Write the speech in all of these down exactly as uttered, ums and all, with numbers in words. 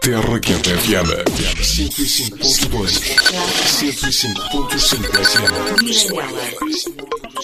Terra Quente F M. cento e cinco ponto dois. cento e cinco ponto cinco F M.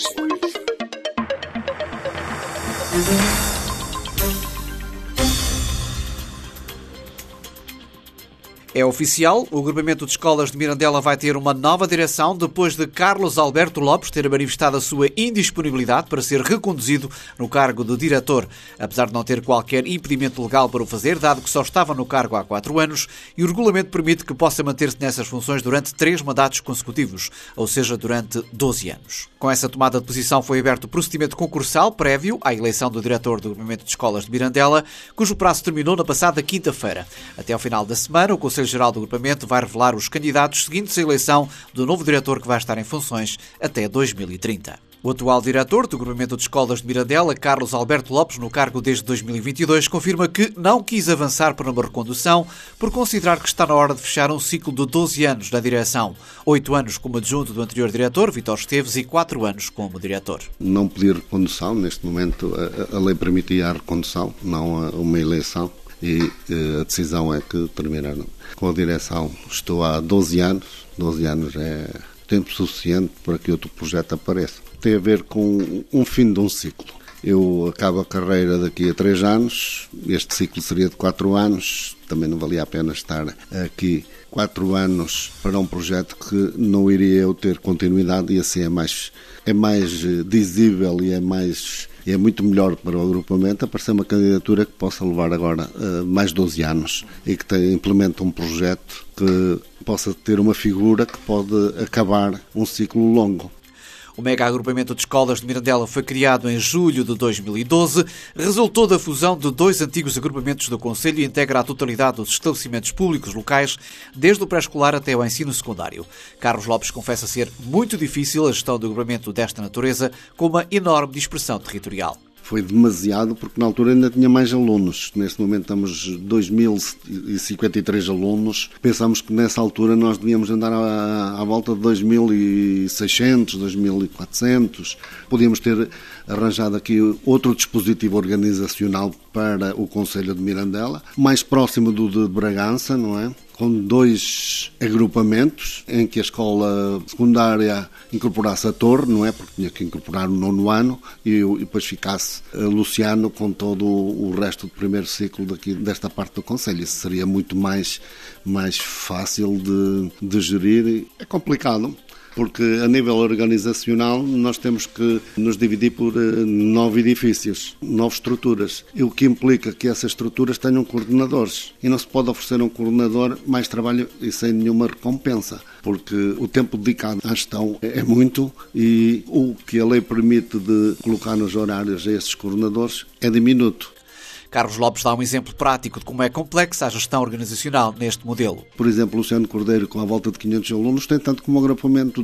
É oficial, o agrupamento de escolas de Mirandela vai ter uma nova direção depois de Carlos Alberto Lopes ter manifestado a sua indisponibilidade para ser reconduzido no cargo de diretor, apesar de não ter qualquer impedimento legal para o fazer, dado que só estava no cargo há quatro anos e o regulamento permite que possa manter-se nessas funções durante três mandatos consecutivos, ou seja, durante doze anos. Com essa tomada de posição foi aberto o procedimento concursal prévio à eleição do diretor do agrupamento de escolas de Mirandela, cujo prazo terminou na passada quinta-feira. Até ao final da semana, o Conselho Geral do Agrupamento vai revelar os candidatos seguintes à eleição do novo diretor que vai estar em funções até dois mil e trinta. O atual diretor do Agrupamento de Escolas de Mirandela, Carlos Alberto Lopes, no cargo desde dois mil e vinte e dois, confirma que não quis avançar para uma recondução por considerar que está na hora de fechar um ciclo de doze anos na direção. oito anos como adjunto do anterior diretor, Vítor Esteves, e quatro anos como diretor. Não pedir recondução, neste momento a, a lei permitia a recondução, não a, uma eleição. E a decisão é que terminaram com a direção. Estou há doze anos, doze anos é tempo suficiente para que outro projeto apareça. Tem a ver com um fim de um ciclo. Eu acabo a carreira daqui a três anos, este ciclo seria de quatro anos, também não valia a pena estar aqui quatro anos para um projeto que não iria eu ter continuidade e assim é mais, é mais visível e é mais... E é muito melhor para o agrupamento aparecer uma candidatura que possa levar agora uh, mais doze anos e que te, implemente um projeto que possa ter uma figura que pode acabar um ciclo longo. O mega agrupamento de escolas de Mirandela foi criado em julho de dois mil e doze, resultou da fusão de dois antigos agrupamentos do Conselho e integra a totalidade dos estabelecimentos públicos locais, desde o pré-escolar até ao ensino secundário. Carlos Lopes confessa ser muito difícil a gestão do agrupamento desta natureza, com uma enorme dispersão territorial. Foi demasiado porque na altura ainda tinha mais alunos. Neste momento estamos dois mil e cinquenta e três alunos. Pensamos que nessa altura nós devíamos andar à, à volta de dois mil e seiscentos, dois mil e quatrocentos. Podíamos ter arranjado aqui outro dispositivo organizacional para o Conselho de Mirandela, mais próximo do de Bragança, não é? Com dois agrupamentos, em que a escola secundária incorporasse a torre, não é? Porque tinha que incorporar o nono ano e depois ficasse Luciano com todo o resto do primeiro ciclo daqui, desta parte do Conselho. Isso seria muito mais, mais fácil de, de gerir. É complicado, porque a nível organizacional nós temos que nos dividir por nove edifícios, nove estruturas, o que implica que essas estruturas tenham coordenadores. E não se pode oferecer a um coordenador mais trabalho e sem nenhuma recompensa, porque o tempo dedicado à gestão é muito e o que a lei permite de colocar nos horários a esses coordenadores é diminuto. Carlos Lopes dá um exemplo prático de como é complexa a gestão organizacional neste modelo. Por exemplo, Luciano Cordeiro, com a volta de quinhentos alunos, tem tanto como um agrupamento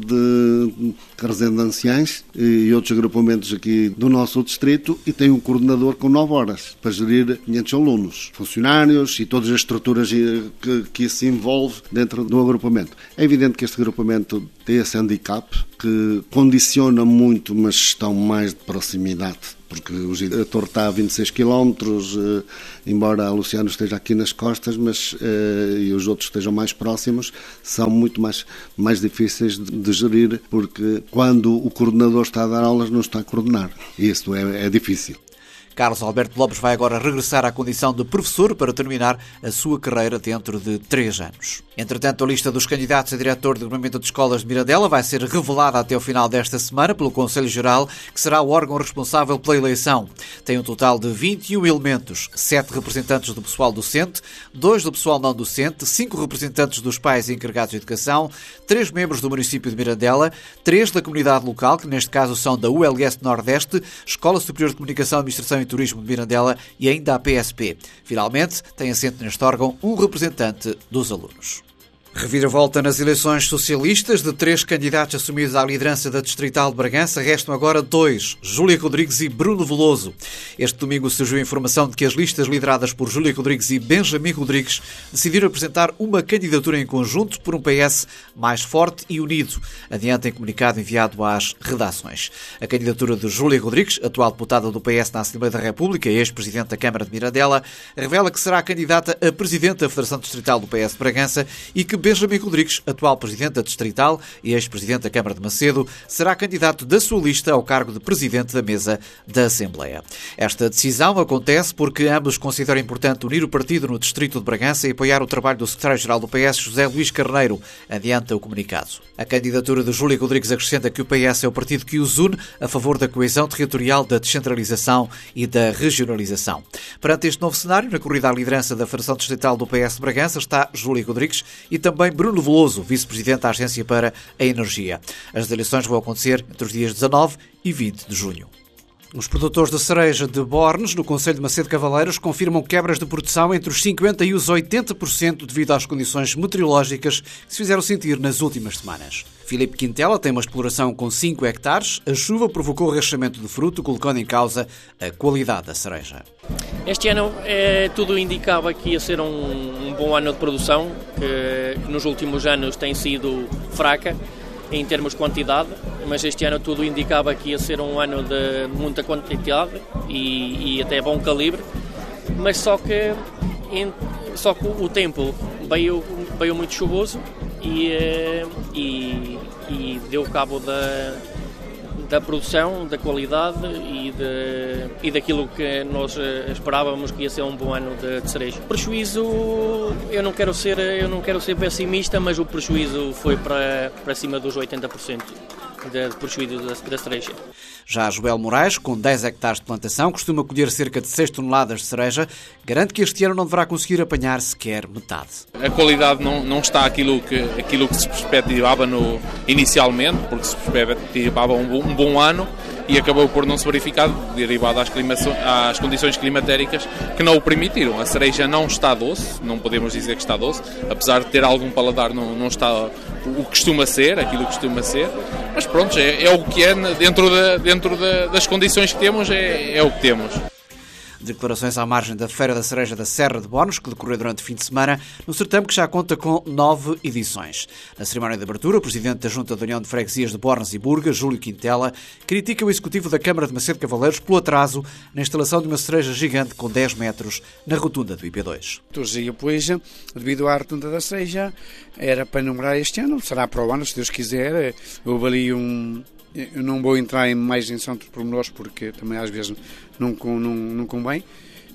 de Carrasende de Anciães e outros agrupamentos aqui do nosso distrito e tem um coordenador com nove horas para gerir quinhentos alunos, funcionários e todas as estruturas que, que isso envolve dentro do agrupamento. É evidente que este agrupamento tem esse handicap que condiciona muito uma gestão mais de proximidade, porque a torre está a vinte e seis quilómetros, embora a Luciano esteja aqui nas costas, mas e os outros estejam mais próximos, são muito mais, mais difíceis de, de gerir, porque quando o coordenador está a dar aulas não está a coordenar. E isso é, é difícil. Carlos Alberto Lopes vai agora regressar à condição de professor para terminar a sua carreira dentro de três anos. Entretanto, a lista dos candidatos a diretor do Agrupamento de Escolas de Mirandela vai ser revelada até o final desta semana pelo Conselho Geral, que será o órgão responsável pela eleição. Tem um total de vinte e um elementos, sete representantes do pessoal docente, dois do pessoal não docente, cinco representantes dos pais e encarregados de educação, três membros do município de Mirandela, três da comunidade local, que neste caso são da U L S Nordeste, Escola Superior de Comunicação, Administração e Turismo de Mirandela e ainda a P S P. Finalmente, tem assento neste órgão um representante dos alunos. Reviravolta nas eleições socialistas. De três candidatos assumidos à liderança da Distrital de Bragança, restam agora dois, Júlia Rodrigues e Bruno Veloso. Este domingo surgiu a informação de que as listas lideradas por Júlia Rodrigues e Benjamin Rodrigues decidiram apresentar uma candidatura em conjunto por um P S mais forte e unido, adianta em comunicado enviado às redações. A candidatura de Júlia Rodrigues, atual deputada do P S na Assembleia da República e ex-presidente da Câmara de Mirandela, revela que será candidata a presidente da Federação Distrital do P S de Bragança e que Benjamin Rodrigues, atual presidente da Distrital e ex-presidente da Câmara de Macedo, será candidato da sua lista ao cargo de presidente da mesa da Assembleia. Esta decisão acontece porque ambos consideram importante unir o partido no distrito de Bragança e apoiar o trabalho do secretário-geral do P S, José Luís Carneiro, adianta o comunicado. A candidatura de Júlia Rodrigues acrescenta que o P S é o partido que os une a favor da coesão territorial, da descentralização e da regionalização. Perante este novo cenário, na corrida à liderança da Federação Distrital do P S de Bragança está Júlia Rodrigues e também Também Bruno Veloso, vice-presidente da Agência para a Energia. As eleições vão acontecer entre os dias dezanove e vinte de junho. Os produtores de cereja de Bornes, no concelho de Macedo Cavaleiros, confirmam quebras de produção entre os cinquenta por cento e os oitenta por cento devido às condições meteorológicas que se fizeram sentir nas últimas semanas. Filipe Quintela tem uma exploração com cinco hectares. A chuva provocou o rachamento de fruto, colocando em causa a qualidade da cereja. Este ano é, tudo indicava que ia ser um, um bom ano de produção, que, que nos últimos anos tem sido fraca em termos de quantidade, mas este ano tudo indicava que ia ser um ano de muita quantidade e, e até bom calibre, mas só que, em, só que o tempo veio, veio muito chuvoso e, e, e deu cabo da, da produção, da qualidade e, de, e daquilo que nós esperávamos que ia ser um bom ano de, de cereja. O prejuízo, eu não quero ser, eu não quero ser pessimista, mas o prejuízo foi para, para cima dos oitenta por cento de, de prejuízo da, da cereja. Já Joel Moraes, com dez hectares de plantação, costuma colher cerca de seis toneladas de cereja, garante que este ano não deverá conseguir apanhar sequer metade. A qualidade não, não está aquilo que, aquilo que se perspectivava no, inicialmente, porque se perspectivava um, um bom ano e acabou por não se verificar, derivado às, às condições climatéricas que não o permitiram. A cereja não está doce, não podemos dizer que está doce, apesar de ter algum paladar, não, não está o que costuma ser, aquilo que costuma ser, mas pronto, é, é o que é, dentro, de, dentro de, das condições que temos, é, é o que temos. Declarações à margem da Feira da Cereja da Serra de Bornes, que decorreu durante o fim de semana, no certame que já conta com nove edições. Na cerimónia de abertura, o presidente da Junta da União de Freguesias de Bornes e Burga, Júlio Quintela, critica o executivo da Câmara de Macedo Cavaleiros pelo atraso na instalação de uma cereja gigante com dez metros na rotunda do I P dois. E depois, devido à rotunda da cereja, era para enumerar este ano, será para o ano, se Deus quiser. Houve ali um... Eu não vou entrar em mais em santos pormenores porque também às vezes não, não, não convém.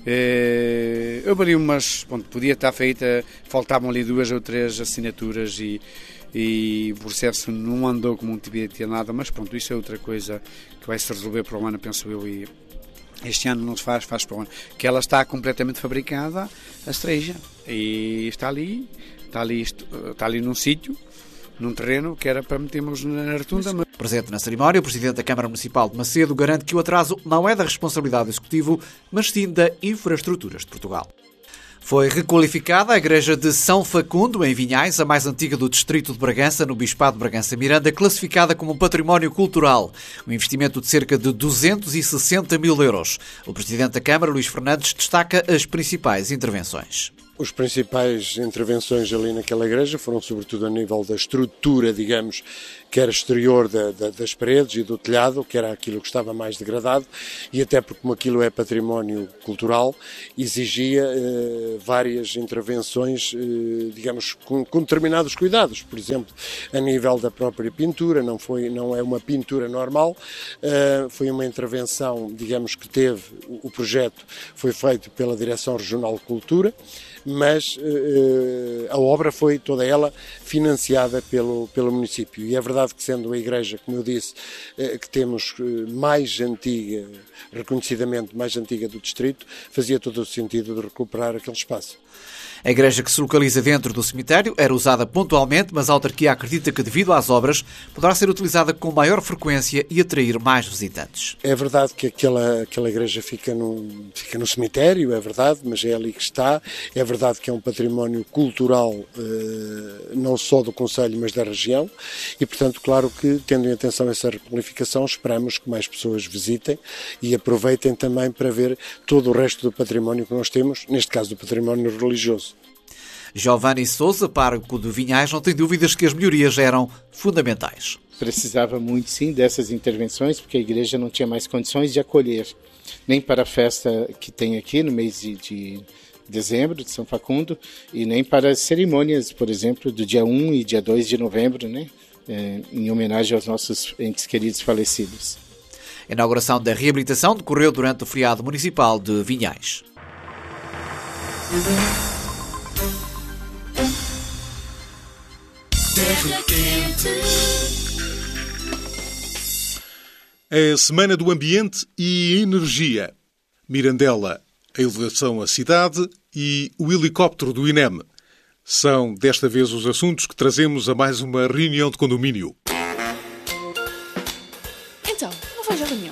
É, eu ali umas, pronto, podia estar feita, faltavam ali duas ou três assinaturas e, e o processo não andou como não devia ter nada, mas pronto, isso é outra coisa que vai se resolver para o ano, penso eu, e este ano não se faz, faz para o ano. Que ela está completamente fabricada, a cereja, e está ali, está ali, está ali num sítio, num terreno que era para metermos na rotunda. Mas... Presente na cerimónia, o Presidente da Câmara Municipal de Macedo garante que o atraso não é da responsabilidade do Executivo, mas sim da Infraestruturas de Portugal. Foi requalificada a Igreja de São Facundo, em Vinhais, a mais antiga do distrito de Bragança, no Bispado de Bragança-Miranda, classificada como um património cultural. Um investimento de cerca de duzentos e sessenta mil euros. O Presidente da Câmara, Luís Fernandes, destaca as principais intervenções. As principais intervenções ali naquela igreja foram sobretudo a nível da estrutura, digamos, que era exterior da, da, das paredes e do telhado, que era aquilo que estava mais degradado, e até porque como aquilo é património cultural, exigia eh, várias intervenções, eh, digamos, com, com determinados cuidados. Por exemplo, a nível da própria pintura, não, foi, não é uma pintura normal, eh, foi uma intervenção, digamos, que teve, o, o projeto foi feito pela Direção Regional de Cultura, mas uh, a obra foi toda ela financiada pelo, pelo município. E é verdade que, sendo a igreja, como eu disse, uh, que temos uh, mais antiga, reconhecidamente mais antiga do distrito, fazia todo o sentido de recuperar aquele espaço. A igreja, que se localiza dentro do cemitério, era usada pontualmente, mas a autarquia acredita que, devido às obras, poderá ser utilizada com maior frequência e atrair mais visitantes. É verdade que aquela, aquela igreja fica no, fica no cemitério, é verdade, mas é ali que está. É verdade verdade que é um património cultural não só do concelho, mas da região, e portanto, claro que, tendo em atenção essa requalificação, esperamos que mais pessoas visitem e aproveitem também para ver todo o resto do património que nós temos, neste caso do património religioso. Giovanni Sousa, pároco de Vinhais, não tem dúvidas que as melhorias eram fundamentais. Precisava muito, sim, dessas intervenções, porque a igreja não tinha mais condições de acolher, nem para a festa que tem aqui no mês de, de dezembro, de São Facundo, e nem para as cerimônias, por exemplo, do dia um e dia dois de novembro, né, é, em homenagem aos nossos entes queridos falecidos. A inauguração da reabilitação decorreu durante o feriado municipal de Vinhais. A Semana do Ambiente e Energia. Mirandela, a elevação à cidade e o helicóptero do INEM. São, desta vez, os assuntos que trazemos a mais uma reunião de condomínio. Então, não vais à reunião?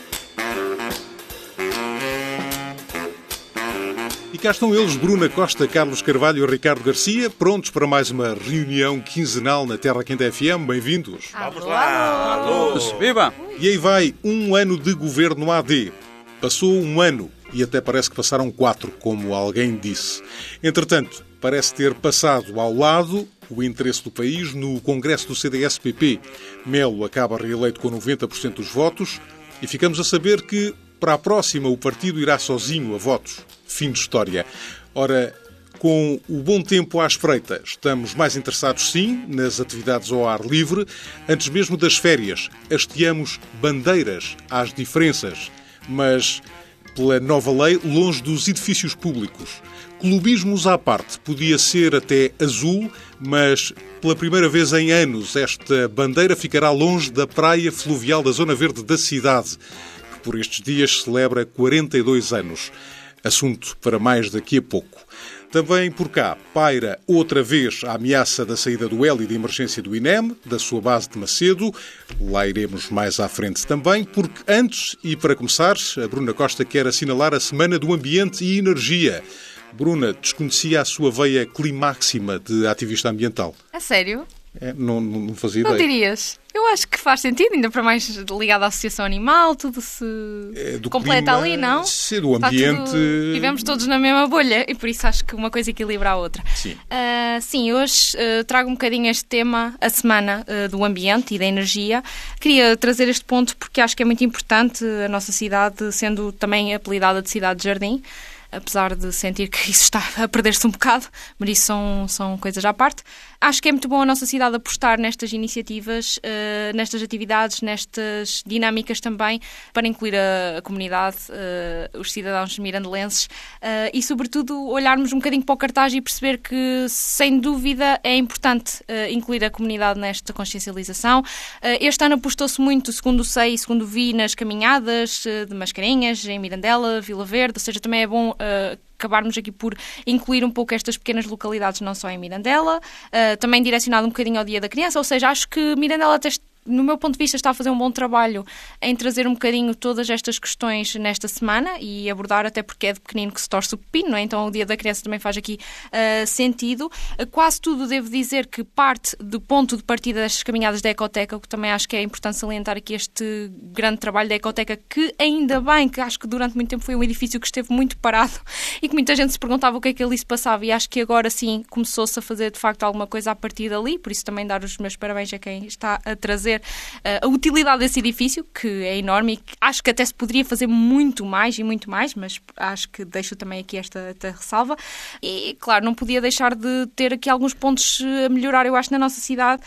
E cá estão eles, Bruna Costa, Carlos Carvalho e Ricardo Garcia, prontos para mais uma reunião quinzenal na Terra Quente F M. Bem-vindos. Vamos lá! Alô! Viva! E aí vai um ano de governo A D. Passou um ano e até parece que passaram quatro, como alguém disse. Entretanto, parece ter passado ao lado o interesse do país no Congresso do C D S P P. Melo acaba reeleito com noventa por cento dos votos e ficamos a saber que, para a próxima, o partido irá sozinho a votos. Fim de história. Ora, com o bom tempo à espreita, estamos mais interessados, sim, nas atividades ao ar livre. Antes mesmo das férias, hasteamos bandeiras às diferenças, mas, pela nova lei, longe dos edifícios públicos. Clubismos à parte, podia ser até azul, mas pela primeira vez em anos esta bandeira ficará longe da praia fluvial da Zona Verde da cidade, que por estes dias celebra quarenta e dois anos. Assunto para mais daqui a pouco. Também por cá paira outra vez a ameaça da saída do hélio de emergência do INEM, da sua base de Macedo. Lá iremos mais à frente também, porque antes, e para começar, a Bruna Costa quer assinalar a Semana do Ambiente e Energia. Bruna, desconhecia a sua veia climáxima de ativista ambiental. A sério? É, não, não fazia Não ideia. dirias? Eu acho que faz sentido, ainda para mais ligado à Associação Animal, tudo se É, do completa clima, ali, não? Ser do Está ambiente. tudo... Vivemos todos na mesma bolha e por isso acho que uma coisa equilibra a outra. Sim. Uh, sim, hoje uh, trago um bocadinho este tema, a Semana uh, do Ambiente e da Energia. Queria trazer este ponto porque acho que é muito importante a nossa cidade, sendo também apelidada de Cidade de Jardim, apesar de sentir que isso está a perder-se um bocado, mas isso são, são coisas à parte. Acho que é muito bom a nossa cidade apostar nestas iniciativas, uh, nestas atividades, nestas dinâmicas também, para incluir a, a comunidade, uh, os cidadãos mirandelenses uh, e, sobretudo, olharmos um bocadinho para o cartaz e perceber que, sem dúvida, é importante uh, incluir a comunidade nesta consciencialização. Uh, este ano apostou-se muito, segundo sei e segundo vi, nas caminhadas uh, de Mascarenhas, em Mirandela, Vila Verde, ou seja, também é bom Uh, acabarmos aqui por incluir um pouco estas pequenas localidades, não só em Mirandela, uh, também direcionado um bocadinho ao Dia da Criança, ou seja, acho que Mirandela até, no meu ponto de vista, está a fazer um bom trabalho em trazer um bocadinho todas estas questões nesta semana e abordar, até porque é de pequenino que se torce o pepino, não é? Então o Dia da Criança também faz aqui uh, sentido. Uh, quase tudo, devo dizer, que parte do ponto de partida destas caminhadas da Ecoteca, o que também acho que é importante salientar aqui este grande trabalho da Ecoteca, que ainda bem, que acho que durante muito tempo foi um edifício que esteve muito parado e que muita gente se perguntava o que é que ali se passava, e acho que agora sim começou-se a fazer de facto alguma coisa a partir dali, por isso também dar os meus parabéns a quem está a trazer a utilidade desse edifício, que é enorme e que acho que até se poderia fazer muito mais e muito mais, mas acho que deixo também aqui esta, esta ressalva. E, claro, não podia deixar de ter aqui alguns pontos a melhorar, eu acho, na nossa cidade,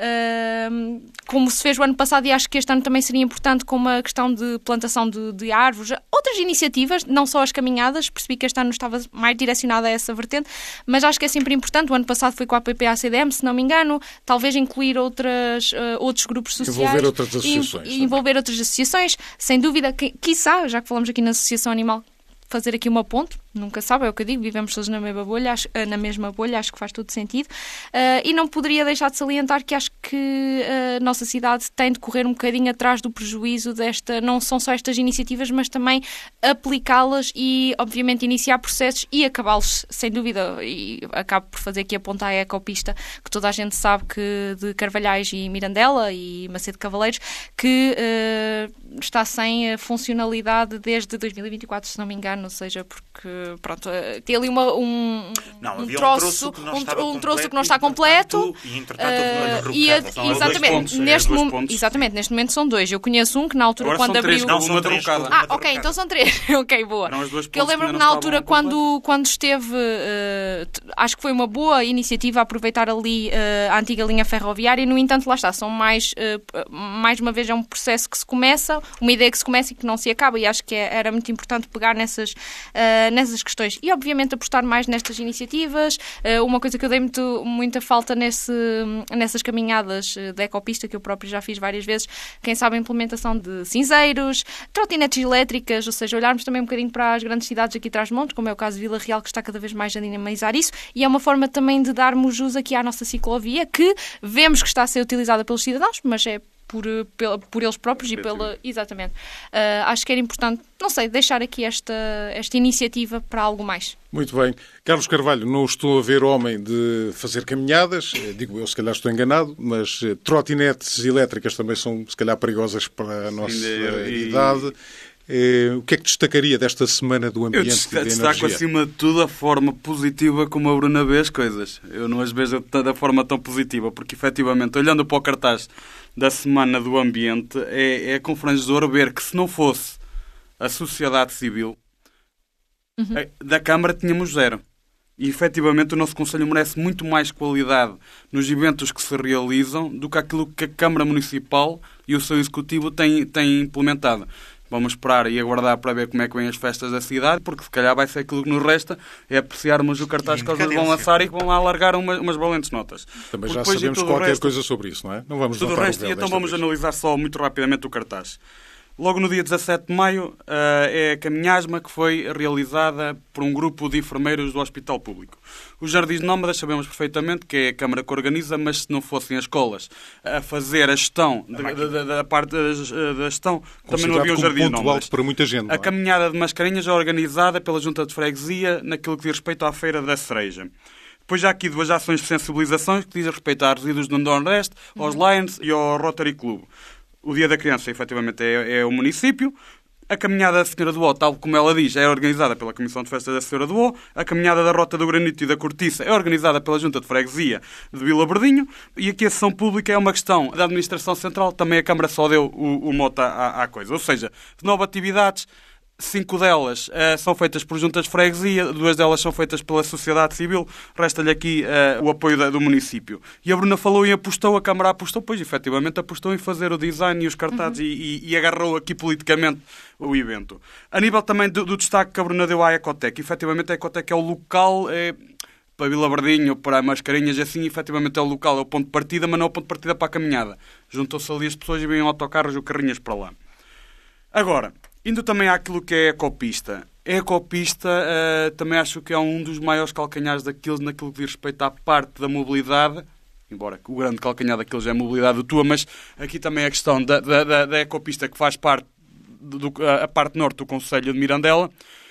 uh, como se fez o ano passado, e acho que este ano também seria importante, com uma questão de plantação de, de árvores, outras iniciativas, não só as caminhadas. Percebi que este ano estava mais direcionada a essa vertente, mas acho que é sempre importante. O ano passado foi com a P P A C D M, se não me engano, talvez incluir outras, uh, outros grupos sociais. Envolver outras associações. E, envolver outras associações, sem dúvida, que, quiçá, já que falamos aqui na Associação Animal, fazer aqui uma ponte, nunca sabe, é o que eu digo, vivemos todos na mesma bolha, acho, na mesma bolha, acho que faz todo sentido. Uh, e não poderia deixar de salientar que acho que a nossa cidade tem de correr um bocadinho atrás do prejuízo desta, não são só estas iniciativas, mas também aplicá-las e, obviamente, iniciar processos e acabá-los, sem dúvida. E acabo por fazer aqui apontar a ecopista, que toda a gente sabe que de Carvalhais e Mirandela e Macedo Cavaleiros, que uh, está sem funcionalidade desde dois mil e vinte e quatro, se não me engano, ou seja, porque, pronto, tem ali uma, um, não, um, troço, um, um, um troço que não está completo. E, entretanto, uh, e a, exatamente, pontos, neste é mo- exatamente, neste momento são dois. Eu conheço um que na altura, agora quando abriu... Três, não, são três, ah, ok, então são três. ok, boa. Que eu lembro-me na altura, quando, quando esteve... Uh, acho que foi uma boa iniciativa aproveitar ali uh, a antiga linha ferroviária e, no entanto, lá está, são mais... Uh, mais uma vez, é um processo que se começa, uma ideia que se começa e que não se acaba, e acho que é, era muito importante pegar nessas, uh, nessas questões. E, obviamente, apostar mais nestas iniciativas. Uh, uma coisa que eu dei muito, muita falta nesse, nessas caminhadas da ecopista, que eu próprio já fiz várias vezes, quem sabe a implementação de cinzeiros, trotinetes elétricas, ou seja, olharmos também um bocadinho para as grandes cidades aqui atrás de montes, como é o caso de Vila Real, que está cada vez mais a dinamizar isso, e é uma forma também de darmos uso aqui à nossa ciclovia, que vemos que está a ser utilizada pelos cidadãos, mas é Por, por, por eles próprios e pela... Exatamente. Uh, acho que era importante, não sei, deixar aqui esta, esta iniciativa para algo mais. Muito bem. Carlos Carvalho, não estou a ver homem de fazer caminhadas, digo eu, se calhar estou enganado, mas trotinetes elétricas também são, se calhar, perigosas para a nossa Sim, e... idade. Eh, o que é que destacaria desta Semana do Ambiente eu e da Energia? Eu destaco, acima de tudo, a forma positiva como a Bruna vê as coisas. Eu não as vejo da forma tão positiva, porque, efetivamente, olhando para o cartaz da Semana do Ambiente, é, é confrangedor ver que, se não fosse a sociedade civil, uhum. da Câmara tínhamos zero. E, efetivamente, o nosso Conselho merece muito mais qualidade nos eventos que se realizam do que aquilo que a Câmara Municipal e o seu Executivo têm, têm implementado. Vamos esperar e aguardar para ver como é que vêm as festas da cidade, porque se calhar vai ser aquilo que nos resta, é apreciarmos o cartaz que eles vão lançar e que vão lá alargar umas, umas valentes notas. Também já sabemos qualquer resto, coisa sobre isso, não é? Não vamos tudo o resto, e então vamos vez. analisar só muito rapidamente o cartaz. Logo no dia dezassete de maio uh, é a caminhasma que foi realizada por um grupo de enfermeiros do Hospital Público. Os Jardins Nómadas sabemos perfeitamente que é a Câmara que organiza, mas se não fossem as escolas a fazer a gestão, da, da, da parte da, da gestão, também não havia os Jardins Nómadas. Alto para muita gente, a caminhada de Mascarenhas é organizada pela Junta de Freguesia naquilo que diz respeito à Feira da Cereja. Depois já há aqui duas ações de sensibilização que dizem respeito aos resíduos do Nordeste, aos Lions e ao Rotary Club. O Dia da Criança, efetivamente, é, é o município. A caminhada da Senhora do Ó, tal como ela diz, é organizada pela Comissão de Festas da Senhora do Ó. A caminhada da Rota do Granito e da Cortiça é organizada pela Junta de Freguesia de Vila Verdinho. E aqui a sessão pública é uma questão da Administração Central. Também a Câmara só deu o, o mote à, à coisa. Ou seja, nove atividades. Cinco delas uh, são feitas por juntas de freguesia, duas delas são feitas pela sociedade civil, resta-lhe aqui uh, o apoio da, do município. E a Bruna falou e apostou, a Câmara apostou, pois efetivamente apostou em fazer o design e os cartazes uhum. e, e, e agarrou aqui politicamente o evento. A nível também do, do destaque que a Bruna deu à Ecotec, efetivamente a Ecotec é o local... É, para Vila Verdinho, para Mascarenhas, assim, efetivamente é o local, é o ponto de partida, mas não é o ponto de partida para a caminhada. Juntam-se ali as pessoas e vêm autocarros ou carrinhas para lá. Agora... Indo também àquilo que é a ecopista. A ecopista uh, também acho que é um dos maiores calcanhares daqueles naquilo que diz respeito à parte da mobilidade, embora o grande calcanhar daqueles é a mobilidade tua, mas aqui também é a questão da, da, da, da ecopista que faz parte, do, a parte norte do Concelho de Mirandela.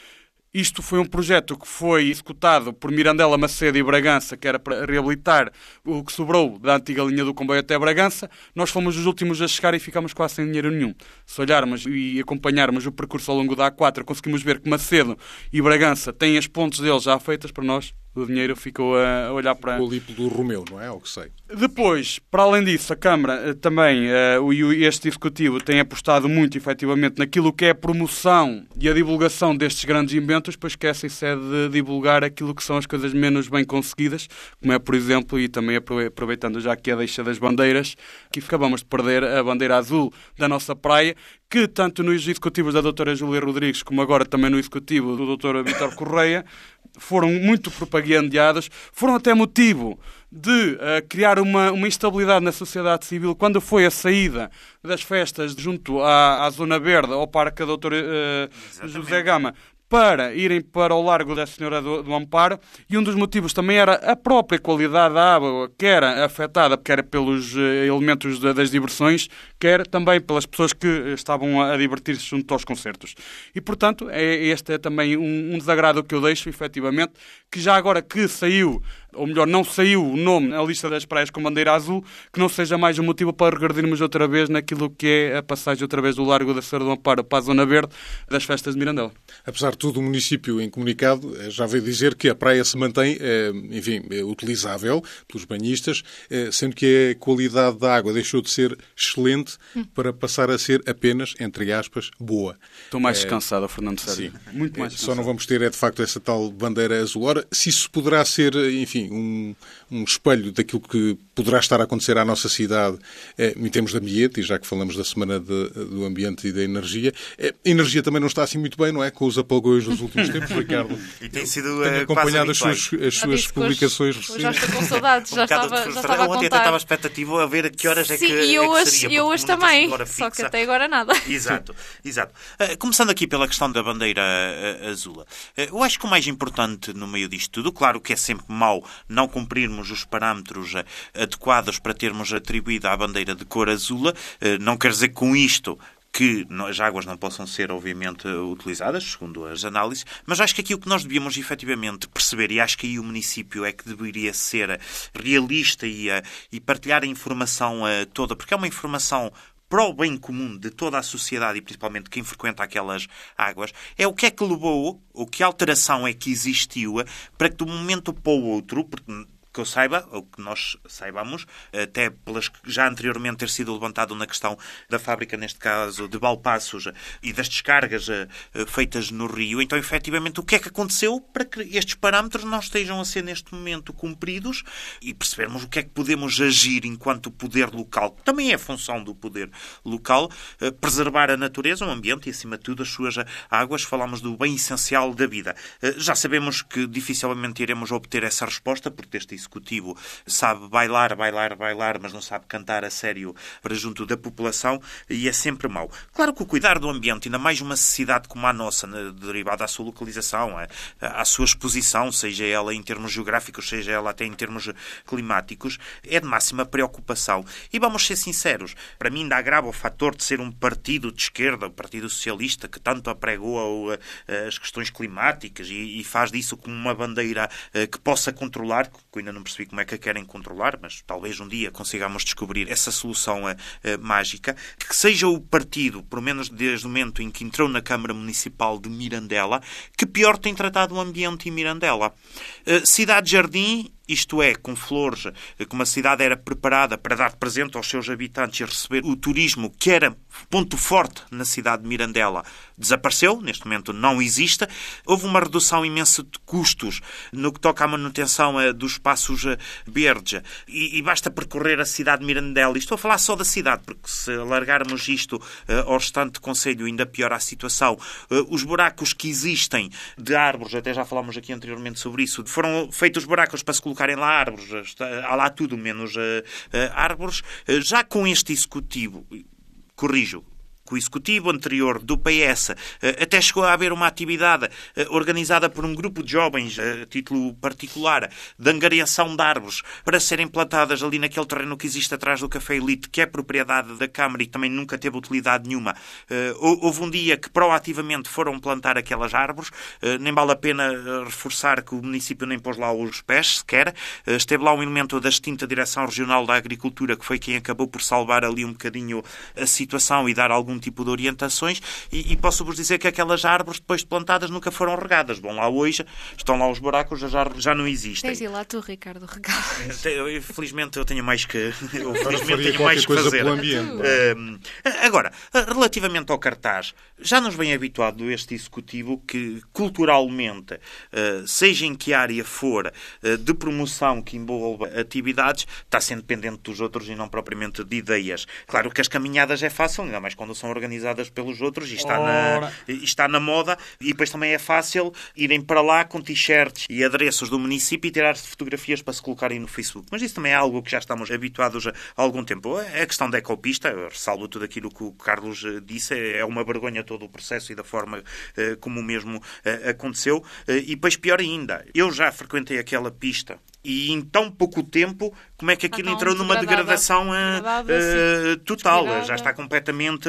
Isto foi um projeto que foi executado por Mirandela, Macedo e Bragança, que era para reabilitar o que sobrou da antiga linha do comboio até Bragança. Nós fomos os últimos a chegar e ficámos quase sem dinheiro nenhum. Se olharmos e acompanharmos o percurso ao longo da A quatro, conseguimos ver que Macedo e Bragança têm as pontes deles já feitas para nós. O dinheiro ficou a olhar para... O lipo do Romeu, não é? O que sei. Depois, para além disso, a Câmara também, uh, e este Executivo, tem apostado muito, efetivamente, naquilo que é a promoção e a divulgação destes grandes inventos, pois esquecem-se é de divulgar aquilo que são as coisas menos bem conseguidas, como é, por exemplo, e também aproveitando já aqui a deixa das bandeiras, que acabamos de perder a bandeira azul da nossa praia, que tanto nos executivos da doutora Júlia Rodrigues, como agora também no executivo do doutor Vítor Correia, foram muito propagandeadas, foram até motivo de uh, criar uma, uma instabilidade na sociedade civil quando foi a saída das festas junto à, à Zona Verde, ao Parque da doutora uh, José Gama, para irem para o Largo da Senhora do, do Amparo, e um dos motivos também era a própria qualidade da água, que era afetada quer pelos eh, elementos de, das diversões, quer também pelas pessoas que estavam a, a divertir-se junto aos concertos. E, portanto, é, este é também um, um desagrado que eu deixo, efetivamente, que já agora que saiu, ou melhor, não saiu o nome na lista das praias com bandeira azul, que não seja mais um motivo para regredirmos outra vez naquilo que é a passagem outra vez do Largo da Senhora do Amparo para a Zona Verde das festas de Mirandela. Apesar de tudo, o município, em comunicado, já veio dizer que a praia se mantém, enfim, utilizável pelos banhistas, sendo que a qualidade da água deixou de ser excelente para passar a ser apenas, entre aspas, boa. Estou mais descansado, Fernando Sérgio. Muito mais descansado. Só não vamos ter, é de facto, essa tal bandeira azul. Ora, se isso poderá ser, enfim, um, um espelho daquilo que poderá estar a acontecer à nossa cidade em termos de ambiente, e já que falamos da Semana de, do Ambiente e da Energia, a energia também não está assim muito bem, não é? Com os apagões dos últimos tempos, Ricardo. E tem sido Tenho acompanhado as suas, as suas publicações recentes. Já estou com saudades, já, um estava, já estava a contar. Ontem até estava a expectativa a ver a que horas Sim, é que, e eu é hoje, que seria. eu hoje também, só que até agora nada. Exato, exato. Uh, começando aqui pela questão da bandeira uh, azul. Uh, eu acho que o mais importante no meio disto tudo, claro que é sempre mau não cumprirmos os parâmetros uh, adequados para termos atribuído à bandeira de cor azul. Uh, não quer dizer que com isto que as águas não possam ser, obviamente, utilizadas, segundo as análises, mas acho que aqui o que nós devíamos, efetivamente, perceber, e acho que aí o município é que deveria ser realista e, e partilhar a informação toda, porque é uma informação para o bem comum de toda a sociedade e principalmente quem frequenta aquelas águas, é o que é que levou, ou que alteração é que existiu para que de um momento para o outro, porque que eu saiba, ou que nós saibamos, até pelas que já anteriormente ter sido levantado na questão da fábrica, neste caso, de Balpaços e das descargas feitas no Rio. Então, efetivamente, o que é que aconteceu para que estes parâmetros não estejam a ser, neste momento, cumpridos e percebermos o que é que podemos agir enquanto poder local, que também é função do poder local, preservar a natureza, o ambiente e, acima de tudo, as suas águas. Falamos do bem essencial da vida. Já sabemos que dificilmente iremos obter essa resposta, porque este Executivo sabe bailar, bailar, bailar, mas não sabe cantar a sério para junto da população, e é sempre mau. Claro que o cuidar do ambiente, ainda mais uma sociedade como a nossa, derivada à sua localização, à sua exposição, seja ela em termos geográficos, seja ela até em termos climáticos, é de máxima preocupação. E vamos ser sinceros, para mim ainda agrava o fator de ser um partido de esquerda, o Partido Socialista, que tanto apregou as questões climáticas e faz disso como uma bandeira que possa controlar, que ainda não percebi como é que a querem controlar, mas talvez um dia consigamos descobrir essa solução uh, uh, mágica, que seja o partido, pelo menos desde o momento em que entrou na Câmara Municipal de Mirandela, que pior tem tratado o ambiente em Mirandela. Uh, Cidade Jardim, isto é, com flores, como a cidade era preparada para dar presente aos seus habitantes e receber o turismo, que era ponto forte na cidade de Mirandela, desapareceu, neste momento não existe. Houve uma redução imensa de custos no que toca à manutenção dos espaços verdes, e, e basta percorrer a cidade de Mirandela. E estou a falar só da cidade, porque se alargarmos isto uh, ao restante concelho, ainda piora a situação. Uh, os buracos que existem de árvores, até já falámos aqui anteriormente sobre isso, foram feitos buracos para se colocarem lá árvores, há lá tudo menos uh, uh, árvores. Uh, já com este executivo, corrijo, que o executivo anterior do P S até chegou a haver uma atividade organizada por um grupo de jovens a título particular de angariação de árvores para serem plantadas ali naquele terreno que existe atrás do Café Elite, que é propriedade da Câmara e também nunca teve utilidade nenhuma. Houve um dia que proativamente foram plantar aquelas árvores, nem vale a pena reforçar que o município nem pôs lá os pés sequer. Esteve lá um elemento da extinta Direção Regional da Agricultura, que foi quem acabou por salvar ali um bocadinho a situação e dar algum tipo de orientações, e, e posso-vos dizer que aquelas árvores, depois de plantadas, nunca foram regadas. Vão lá hoje, estão lá os buracos, as árvores já não existem. Tens de ir lá tu, Ricardo, regadas. Felizmente eu tenho mais que, eu, felizmente tenho mais que fazer. Uh, agora, relativamente ao cartaz, já nos vem habituado este executivo que, culturalmente, uh, seja em que área for, uh, de promoção que envolva atividades, está sendo dependente dos outros e não propriamente de ideias. Claro que as caminhadas é fácil, ainda mais quando são são organizadas pelos outros e está, na, e está na moda. E depois também é fácil irem para lá com t-shirts e adereços do município e tirar fotografias para se colocarem no Facebook. Mas isso também é algo que já estamos habituados há algum tempo. A questão da ecopista, eu ressalvo tudo aquilo que o Carlos disse, é uma vergonha todo o processo e da forma uh, como o mesmo uh, aconteceu. Uh, e depois, pior ainda, eu já frequentei aquela pista e em tão pouco tempo, como é que aquilo então, entrou numa degradação uh, uh, total? Já está completamente...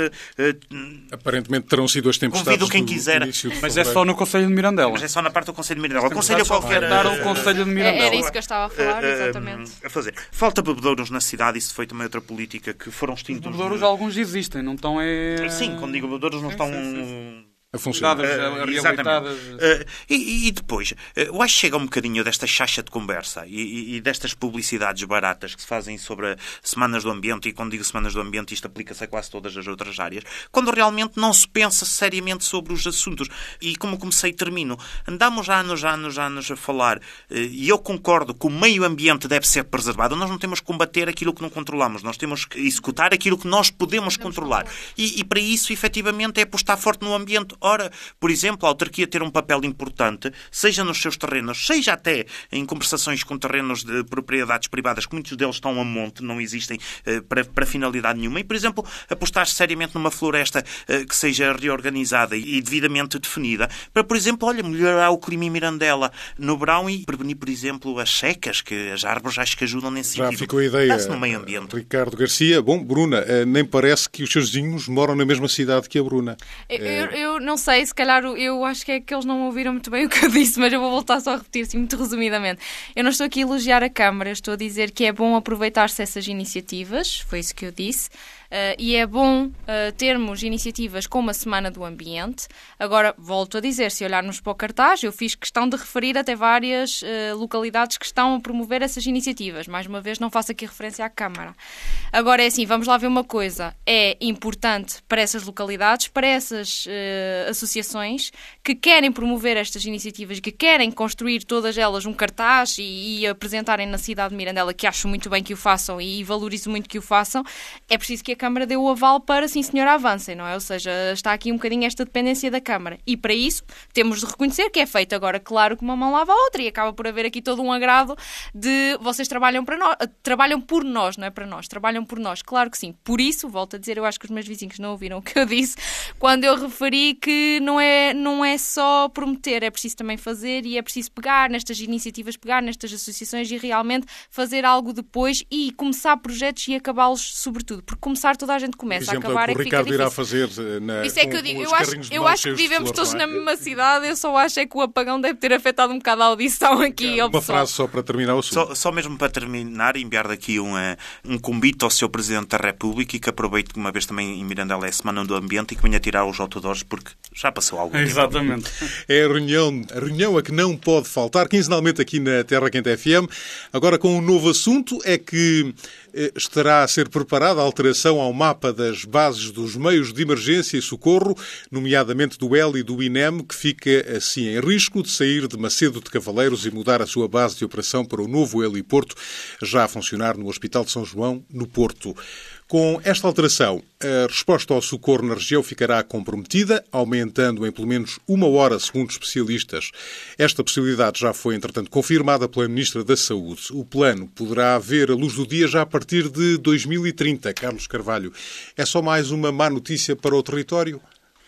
Uh, Aparentemente terão sido as tempestades. Convido quem quiser. Mas é só no Conselho de Mirandela. Mas é só na parte do Conselho de Mirandela. O Conselho qualquer... o Conselho de Mirandela. Era isso que eu estava a falar, exatamente. Uh, uh, a fazer. Falta bebedouros na cidade, isso foi também outra política que foram extintos. Os bebedouros alguns existem, não estão... É... Sim, quando digo bebedouros não sim, estão... Sim, sim. A funcionar. Uh, exatamente. Uh, e, e depois, uh, eu acho que chega um bocadinho desta chacha de conversa e, e, e destas publicidades baratas que se fazem sobre semanas do ambiente, e quando digo semanas do ambiente isto aplica-se a quase todas as outras áreas, quando realmente não se pensa seriamente sobre os assuntos. E como comecei e termino, andamos anos, anos, anos a falar, uh, e eu concordo que o meio ambiente deve ser preservado. Nós não temos que combater aquilo que não controlamos, nós temos que executar aquilo que nós podemos controlar. E, e para isso, efetivamente, é apostar forte no ambiente. Ora, por exemplo, a autarquia ter um papel importante, seja nos seus terrenos, seja até em conversações com terrenos de propriedades privadas, que muitos deles estão a monte, não existem uh, para, para finalidade nenhuma. E, por exemplo, apostar seriamente numa floresta uh, que seja reorganizada e, e devidamente definida, para, por exemplo, olha, melhorar o clima em Mirandela no verão e prevenir, por exemplo, as secas, que as árvores acho que ajudam nesse Já sentido. Já ficou a ideia, no meio ambiente. Ricardo Garcia. Bom, Bruna, uh, nem parece que os seus vizinhos moram na mesma cidade que a Bruna. Eu, eu, eu não sei, se calhar eu acho que é que eles não ouviram muito bem o que eu disse, mas eu vou voltar só a repetir, assim, muito resumidamente. Eu não estou aqui a elogiar a Câmara, estou a dizer que é bom aproveitar-se essas iniciativas, foi isso que eu disse. Uh, e é bom uh, termos iniciativas como a Semana do Ambiente. Agora, volto a dizer, se olharmos para o cartaz, eu fiz questão de referir até várias uh, localidades que estão a promover essas iniciativas. Mais uma vez, não faço aqui referência à Câmara. Agora, é assim, vamos lá ver uma coisa. É importante para essas localidades, para essas uh, associações que querem promover estas iniciativas, que querem construir todas elas um cartaz e, e apresentarem na cidade de Mirandela, que acho muito bem que o façam e valorizo muito que o façam, é preciso que a Câmara deu o aval para, sim senhora, avancem, não é? Ou seja, está aqui um bocadinho esta dependência da Câmara. E para isso temos de reconhecer que é feito. Agora, claro que uma mão lava a outra e acaba por haver aqui todo um agrado de vocês trabalham para nós, trabalham por nós, não é para nós, trabalham por nós, claro que sim. Por isso, volto a dizer, eu acho que os meus vizinhos não ouviram o que eu disse quando eu referi que não é, não é só prometer, é preciso também fazer e é preciso pegar nestas iniciativas, pegar nestas associações e realmente fazer algo depois e começar projetos e acabá-los sobretudo, porque começar toda a gente começa, exemplo, a acabar é é que que fica Ricardo difícil. Irá fazer na, Isso é que eu digo, eu acho, eu acho que vivemos todos na mesma cidade, eu só acho é que o apagão deve ter afetado um bocado a audição aqui. Uma frase só para terminar o assunto. Só, só mesmo para terminar, enviar daqui um, um convite ao seu Presidente da República e que aproveite que uma vez também em Mirandela é a Semana do Ambiente e que venha tirar os outdoors porque já passou algum tempo. Exatamente. É a reunião, a reunião a que não pode faltar, quinzenalmente aqui na Terra Quente F M. Agora com um novo assunto, é que estará a ser preparada a alteração ao mapa das bases dos meios de emergência e socorro, nomeadamente do E L e do I N E M, que fica assim em risco de sair de Macedo de Cavaleiros e mudar a sua base de operação para o novo heliporto, já a funcionar no Hospital de São João, no Porto. Com esta alteração, a resposta ao socorro na região ficará comprometida, aumentando em pelo menos uma hora, segundo especialistas. Esta possibilidade já foi, entretanto, confirmada pela Ministra da Saúde. O plano poderá ver a luz do dia já a partir de dois mil e trinta. Carlos Carvalho, é só mais uma má notícia para o território?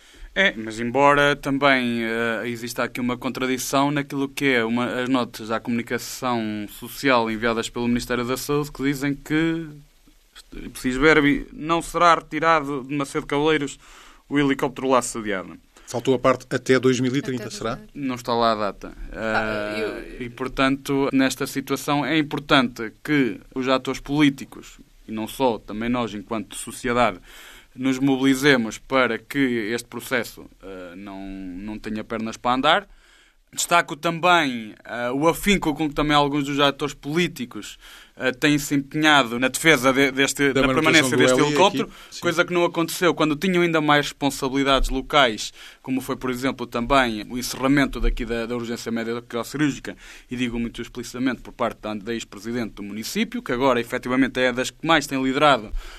É, mas embora também uh, exista aqui uma contradição naquilo que é uma, as notas da comunicação social enviadas pelo Ministério da Saúde, que dizem que preciso ver, não será retirado de Macedo de Cavaleiros o helicóptero lá sediado. Faltou a parte até dois mil e trinta, será? Não está lá a data. Ah, uh, eu... E, portanto, nesta situação é importante que os atores políticos, e não só, também nós, enquanto sociedade, nos mobilizemos para que este processo uh, não, não tenha pernas para andar. Destaco também uh, o afinco com que também alguns dos atores políticos uh, têm se empenhado na defesa de, deste, da, da permanência deste helicóptero, coisa que não aconteceu quando tinham ainda mais responsabilidades locais, como foi, por exemplo, também o encerramento daqui da, da urgência médico-cirúrgica, e digo muito explicitamente por parte da ex-presidente do município, que agora efetivamente é das que mais tem liderado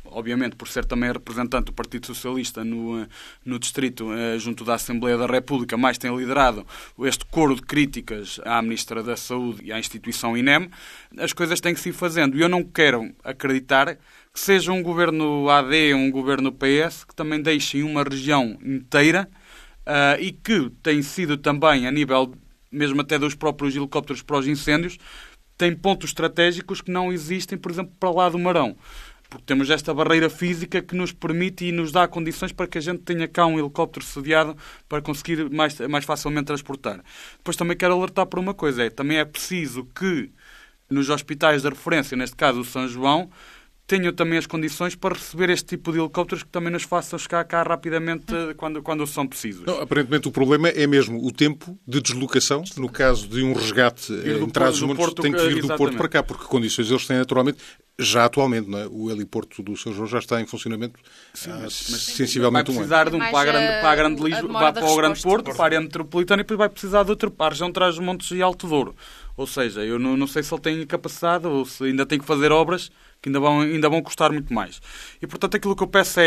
obviamente por ser também representante do Partido Socialista no, no distrito, junto da Assembleia da República, mais tem liderado este coro de críticas à Ministra da Saúde e à instituição I N E M, as coisas têm que se ir fazendo. E eu não quero acreditar que seja um governo A D, um governo P S, que também deixem uma região inteira uh, e que tem sido também, a nível mesmo até dos próprios helicópteros para os incêndios, tem pontos estratégicos que não existem, por exemplo, para lá do Marão. Porque temos esta barreira física que nos permite e nos dá condições para que a gente tenha cá um helicóptero sediado para conseguir mais, mais facilmente transportar. Depois também quero alertar por uma coisa, é, também é preciso que nos hospitais de referência, neste caso o São João, tenham também as condições para receber este tipo de helicópteros que também nos façam chegar cá rapidamente quando, quando são precisos. Não, aparentemente o problema é mesmo o tempo de deslocação. No caso de um resgate em Trás-os-Montes, tem que vir do exatamente. Porto para cá, porque condições eles têm naturalmente, já atualmente, não é? O heliporto do São João já está em funcionamento sim, há mas, mas sensivelmente um ano. Vai precisar de um para a grande, para a grande Lisboa, vai para o grande Porto, para a área metropolitana e depois vai precisar de outro para a região Trás-os-Montes e Alto Douro. Ou seja, eu não, não sei se ele tem capacidade ou se ainda tem que fazer obras que ainda vão, ainda vão custar muito mais. E, portanto, aquilo que eu peço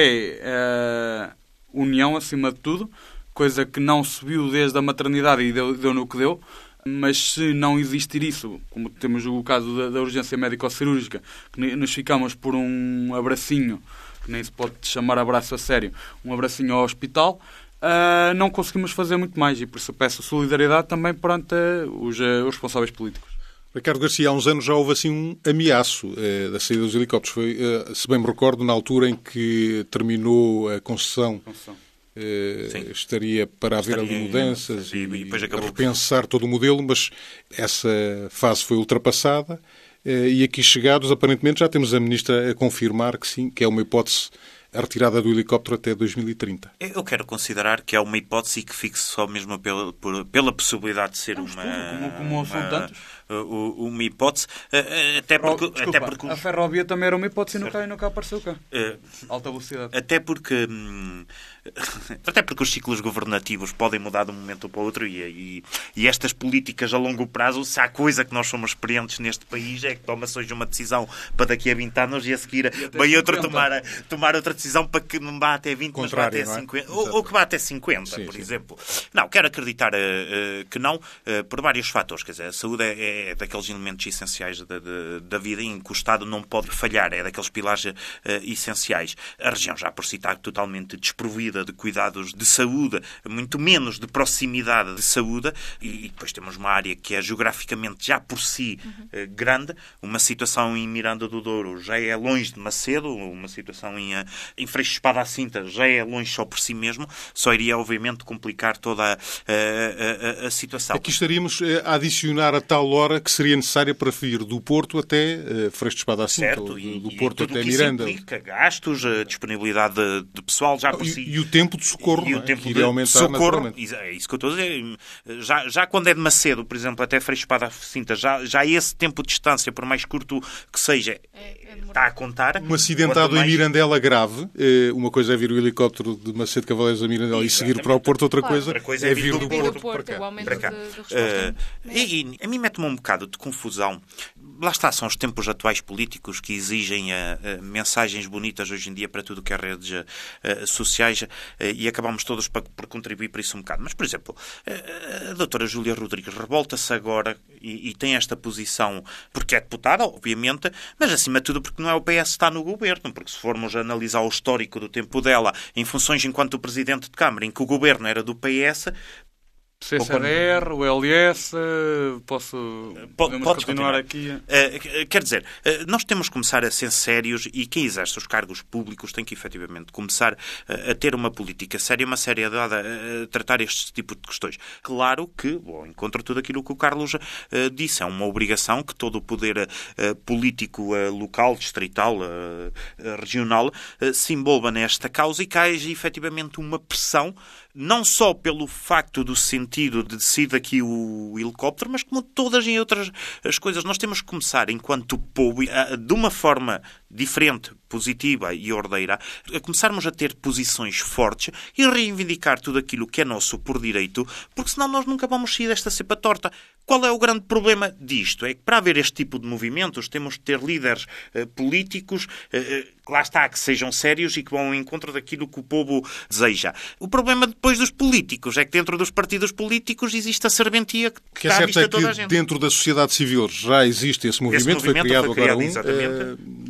é uh, união, acima de tudo, coisa que não se viu desde a maternidade e deu, deu no que deu, mas se não existir isso, como temos o caso da, da urgência médico-cirúrgica, que nos ficamos por um abracinho, que nem se pode chamar abraço a sério, um abracinho ao hospital, uh, não conseguimos fazer muito mais. E por isso eu peço solidariedade também perante uh, os, uh, os responsáveis políticos. Ricardo Garcia, há uns anos já houve assim um ameaço eh, da saída dos helicópteros. Foi, eh, se bem me recordo, na altura em que terminou a concessão, concessão. Eh, estaria para haver estaria, ali mudanças sim, e, e depois acabou... repensar todo o modelo, mas essa fase foi ultrapassada eh, e aqui chegados, aparentemente, já temos a Ministra a confirmar que sim, que é uma hipótese a retirada do helicóptero até dois mil e trinta. Eu quero considerar que é uma hipótese que fixe só mesmo pela, por, pela possibilidade de ser não, uma, como, como uma, são tantos. uma hipótese. Até porque, Desculpa, até porque a ferrovia também era uma hipótese e nunca, nunca apareceu cá. Uh, Alta velocidade. Até porque, hum, até porque os ciclos governativos podem mudar de um momento para o outro e, e, e estas políticas a longo prazo, se há coisa que nós somos experientes neste país é que toma-se hoje uma decisão para daqui a vinte anos e a seguir vem outra tomar, tomar outra decisão para que não vá até vinte, mas vá até cinquenta. É? Ou, ou que vá até cinquenta, sim, por sim. exemplo. Não, quero acreditar uh, uh, que não, uh, por vários fatores. Quer dizer, a saúde é, é daqueles elementos essenciais da, da, da vida em que o Estado não pode falhar, é daqueles pilares uh, essenciais. A região já por si está totalmente desprovida de cuidados de saúde, muito menos de proximidade de saúde, e, e depois temos uma área que é geograficamente já por si uh, grande. Uma situação em Miranda do Douro já é longe de Macedo, uma situação em, uh, em Freixo Espada à Cinta já é longe só por si mesmo, só iria obviamente complicar toda a, a, a, a situação. Aqui estaríamos a adicionar a tal hora que seria necessária para vir do Porto até uh, Freixo de Espada à Cinta, certo, ou do, do e, Porto e até Miranda. Implica gastos, a disponibilidade de, de pessoal já por e, si. E o tempo de socorro, e não o é? tempo que de aumentar socorro, é isso que eu estou a dizer. Já, já quando é de Macedo, por exemplo, até Freixo de Espada à Cinta, já, já esse tempo de distância, por mais curto que seja, é, é está a contar. Um acidentado mais... em Mirandela grave, uma coisa é vir o helicóptero de Macedo Cavaleiros a Mirandela e seguir para o Porto, outra claro. coisa, outra coisa é, é vir do, do Porto, Porto para cá. O para cá. De, de uh, e, e a mim mete-me um bocado de confusão. Lá está, são os tempos atuais políticos que exigem uh, uh, mensagens bonitas hoje em dia para tudo o que é redes uh, sociais uh, e acabamos todos para, por contribuir para isso um bocado. Mas, por exemplo, uh, a doutora Júlia Rodrigues revolta-se agora e, e tem esta posição porque é deputada, obviamente, mas acima de tudo porque não é o P S que está no governo, porque se formos analisar o histórico do tempo dela em funções enquanto Presidente de Câmara, em que o governo era do P S... C C D R, o L S, posso Pode, continuar, continuar aqui? Uh, quer dizer, uh, nós temos que começar a ser sérios e quem exerce os cargos públicos tem que efetivamente começar uh, a ter uma política séria, uma seriedade a, a tratar este tipo de questões. Claro que, bom, encontro tudo aquilo que o Carlos uh, disse, é uma obrigação que todo o poder uh, político uh, local, distrital, uh, uh, regional uh, se envolva nesta causa e que haja efetivamente uma pressão, não só pelo facto do sentido de decidir aqui o helicóptero, mas como todas as outras as coisas. Nós temos que começar, enquanto povo, de uma forma diferente, positiva e ordeira, a começarmos a ter posições fortes e reivindicar tudo aquilo que é nosso por direito, porque senão nós nunca vamos sair desta cepa torta. Qual é o grande problema disto? É que para haver este tipo de movimentos temos de ter líderes uh, políticos uh, que lá está, que sejam sérios e que vão ao encontro daquilo que o povo deseja. O problema depois dos políticos é que dentro dos partidos políticos existe a serventia que, que está é à vista certo de toda é a que gente. dentro da sociedade civil já existe esse movimento, esse movimento foi criado foi criado, agora um, exatamente.